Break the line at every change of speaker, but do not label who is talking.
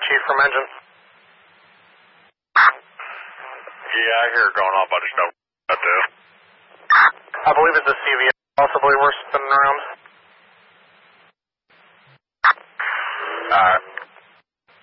Chief from engine.
Yeah, I hear it going off. I just know what to do.
I believe it's a CVS, possibly we're spinning around.